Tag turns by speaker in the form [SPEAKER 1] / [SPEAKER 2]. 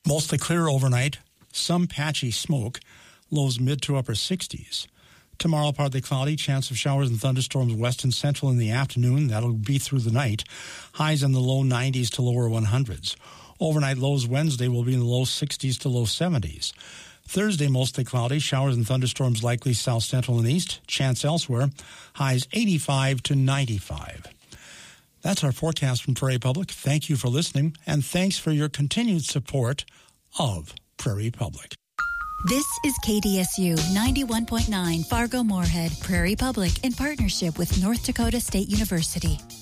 [SPEAKER 1] Mostly clear overnight. Some patchy smoke. Lows mid to upper 60s. Tomorrow, partly cloudy. Chance of showers and thunderstorms west and central in the afternoon. That'll be through the night. Highs in the low 90s to lower 100s. Overnight lows Wednesday will be in the low 60s to low 70s. Thursday, mostly cloudy. Showers and thunderstorms likely south central and east. Chance elsewhere. Highs 85 to 95. That's our forecast from Prairie Public. Thank you for listening, and thanks for your continued support of Prairie Public.
[SPEAKER 2] This is KDSU 91.9 Fargo-Moorhead, Prairie Public, in partnership with North Dakota State University.